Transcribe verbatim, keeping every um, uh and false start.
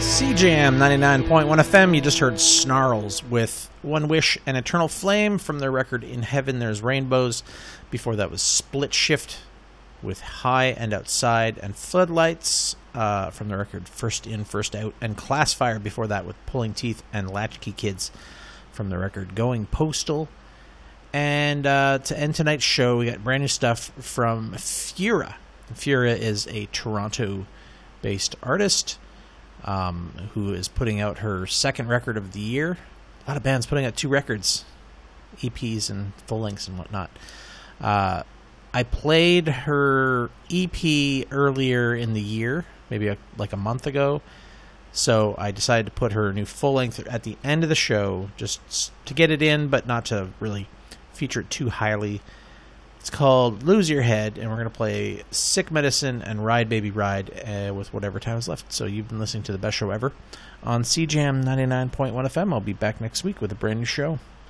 C J M ninety-nine point one F M, you just heard Snarls with One Wish and Eternal Flame from their record In Heaven There's Rainbows. Before that was Split Shift with High and Outside, and Floodlights uh, from the record First In, First Out, and Classfire before that with Pulling Teeth and Latchkey Kids from the record Going Postal. And uh, to end tonight's show, we got brand new stuff from Fura. Fura is a Toronto-based artist um, who is putting out her second record of the year. A lot of bands putting out two records, E Ps and full lengths and whatnot. Uh, I played her E P earlier in the year, maybe a, like a month ago. So I decided to put her new full length at the end of the show, just to get it in, but not to really feature it too highly. It's called Lose Your Head, and we're going to play Sick Medicine and Ride Baby Ride uh, with whatever time is left. So you've been listening to the best show ever on C J M ninety-nine point one F M. I'll be back next week with a brand new show.